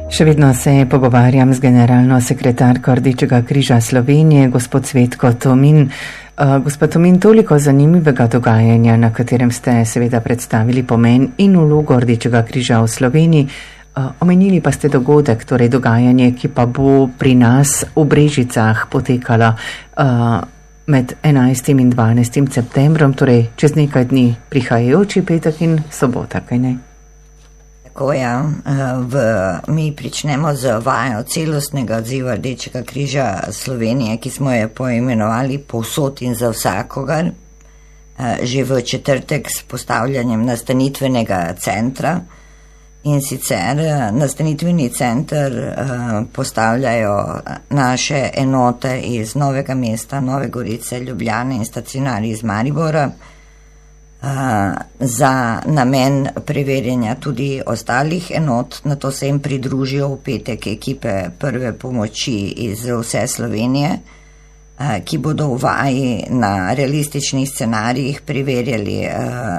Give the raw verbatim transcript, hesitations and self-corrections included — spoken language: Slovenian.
Še vedno se pogovarjam z generalno sekretarko Rdečega križa Slovenije, gospod Cvetko Tomin. Uh, gospod Tomin, toliko zanimivega dogajanja, na katerem ste seveda predstavili pomen in vlogo Rdečega križa v Sloveniji. Uh, omenili pa ste dogodek, torej dogajanje, ki pa bo pri nas v Brežicah potekalo uh, med enajstim in dvanajstim septembrom, torej čez nekaj dni, prihajajoči petek in sobota, kaj ne? Tako ja, v, mi pričnemo z vajo celostnega odziva Rdečega križa Slovenije, ki smo jo poimenovali Povsod in za vsakogar, že v četrtek s postavljanjem nastanitvenega centra. In sicer nastanitveni center postavljajo naše enote iz Novega mesta, Nove Gorice, Ljubljane in stacionarji iz Maribora, za namen preverjanja tudi ostalih enot. Na to se jim pridružijo v petek ekipe prve pomoči iz vse Slovenije, ki bodo v vaji na realističnih scenarijih preverjali